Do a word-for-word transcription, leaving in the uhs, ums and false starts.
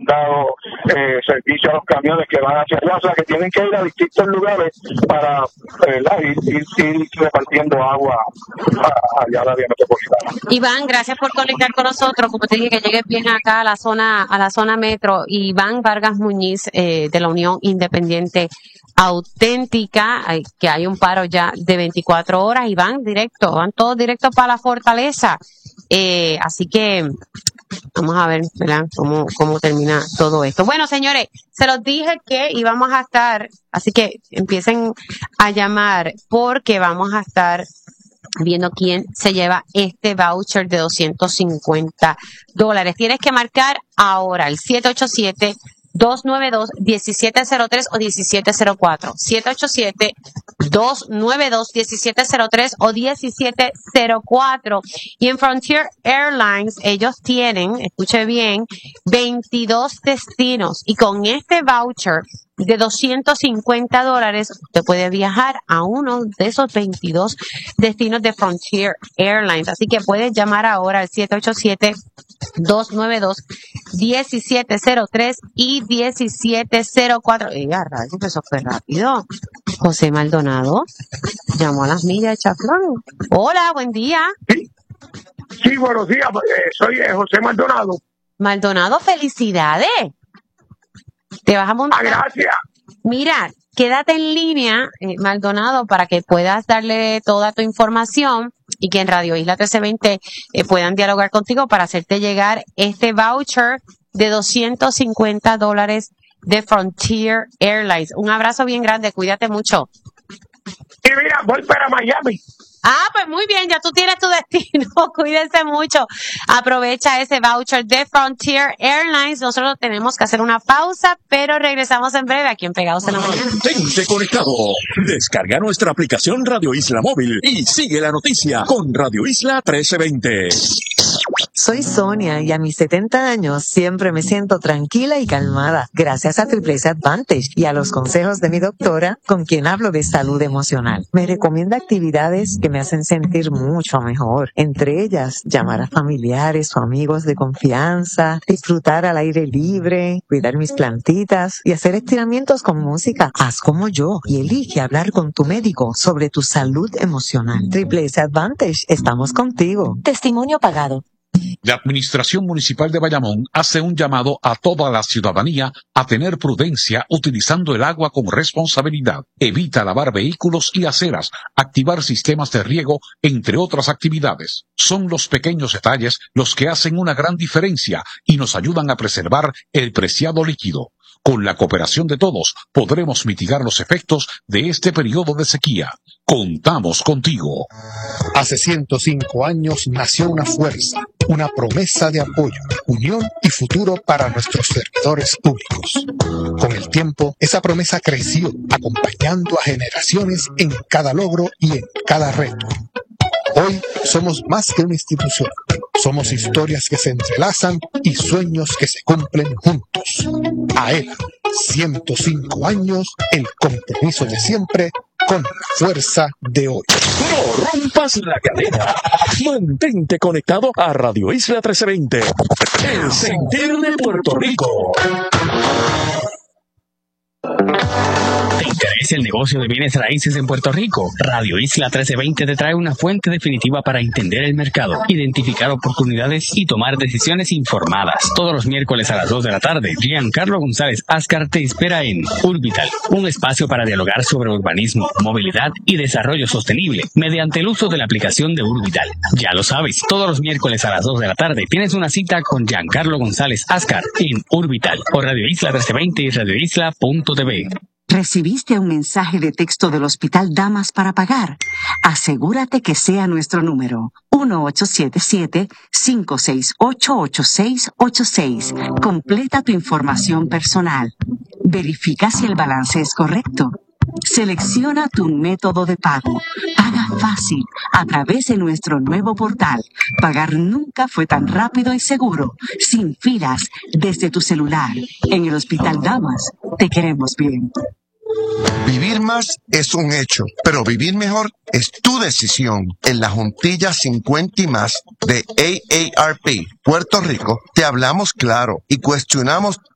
dado eh, servicio a los camiones que van hacia allá, o sea que tienen que ir a distintos lugares para ¿verdad? Ir, ir, ir repartiendo agua a, allá a la área metropolitana. Iván, gracias por conectar con nosotros. Como te dije, que llegues bien acá a la zona, a la zona metro. Iván Vargas Muñiz, eh, de la Unión Independiente Auténtica, hay, que hay un paro ya de veinticuatro horas y van directo, van todos directos para la fortaleza. Eh, así que vamos a ver, ¿verdad? Cómo, cómo termina todo esto. Bueno, señores, se los dije que íbamos a estar, así que empiecen a llamar porque vamos a estar viendo quién se lleva este voucher de doscientos cincuenta dólares. Tienes que marcar ahora el siete ocho siete, dos nueve dos, uno siete cero tres o diecisiete cero cuatro. siete ocho siete, dos nueve dos, diecisiete cero tres o diecisiete cero cuatro. Y en Frontier Airlines ellos tienen, escuche bien, veintidós destinos. Y con este voucher de doscientos cincuenta dólares, usted puede viajar a uno de esos veintidós destinos de Frontier Airlines. Así que puedes llamar ahora al siete ocho siete, dos nueve dos, diecisiete cero tres y diecisiete cero cuatro. Y a rayos, eso fue rápido. José Maldonado llamó a las millas de Chaflán. Hola, buen día. Sí, sí buenos días. Eh, soy eh, José Maldonado. Maldonado, felicidades. Te vas a montar. Ah, gracias. Mira, quédate en línea, eh, Maldonado, para que puedas darle toda tu información y que en Radio Isla trece veinte eh, puedan dialogar contigo para hacerte llegar este voucher de doscientos cincuenta dólares de Frontier Airlines. Un abrazo bien grande, cuídate mucho. Y mira, voy para Miami. Ah, pues muy bien, ya tú tienes tu destino. Cuídense mucho. Aprovecha ese voucher de Frontier Airlines. Nosotros tenemos que hacer una pausa, pero regresamos en breve aquí en Pegados en la Mañana. Tente conectado. Descarga nuestra aplicación Radio Isla Móvil y sigue la noticia con Radio Isla trece veinte. Soy Sonia y a mis setenta años siempre me siento tranquila y calmada gracias a Triple S Advantage y a los consejos de mi doctora con quien hablo de salud emocional. Me recomienda actividades que me hacen sentir mucho mejor, entre ellas llamar a familiares o amigos de confianza, disfrutar al aire libre, cuidar mis plantitas y hacer estiramientos con música. Haz como yo y elige hablar con tu médico sobre tu salud emocional. Triple S Advantage, estamos contigo. Testimonio pagado. La Administración Municipal de Bayamón hace un llamado a toda la ciudadanía a tener prudencia utilizando el agua con responsabilidad. Evita lavar vehículos y aceras, activar sistemas de riego, entre otras actividades. Son los pequeños detalles los que hacen una gran diferencia y nos ayudan a preservar el preciado líquido. Con la cooperación de todos, podremos mitigar los efectos de este periodo de sequía. Contamos contigo. Hace ciento cinco años nació una fuerza, una promesa de apoyo, unión y futuro para nuestros servidores públicos. Con el tiempo, esa promesa creció, acompañando a generaciones en cada logro y en cada reto. Hoy somos más que una institución. Somos historias que se entrelazan y sueños que se cumplen juntos. A él, ciento cinco años, el compromiso de siempre con la fuerza de hoy. No rompas la cadena. Mantente conectado a Radio Isla trece veinte. El sentir de Puerto Rico. ¿Te interesa el negocio de bienes raíces en Puerto Rico? Radio Isla trece veinte te trae una fuente definitiva para entender el mercado, identificar oportunidades y tomar decisiones informadas. Todos los miércoles a las dos de la tarde, Giancarlo González Ascar te espera en Urbital, un espacio para dialogar sobre urbanismo, movilidad y desarrollo sostenible mediante el uso de la aplicación de Urbital. Ya lo sabes, todos los miércoles a las dos de la tarde tienes una cita con Giancarlo González Ascar en Urbital por Radio Isla trece veinte y radio isla punto t v. ¿Recibiste un mensaje de texto del Hospital Damas para pagar? Asegúrate que sea nuestro número uno ocho siete siete, cinco seis ocho, ocho seis ocho seis. Completa tu información personal. Verifica si el balance es correcto. Selecciona tu método de pago. Paga fácil a través de nuestro nuevo portal. Pagar nunca fue tan rápido y seguro, sin filas, desde tu celular. En el Hospital Damas, te queremos bien. Vivir más es un hecho, pero vivir mejor es tu decisión. En la Juntilla cincuenta y más de A A R P Puerto Rico, te hablamos claro y cuestionamos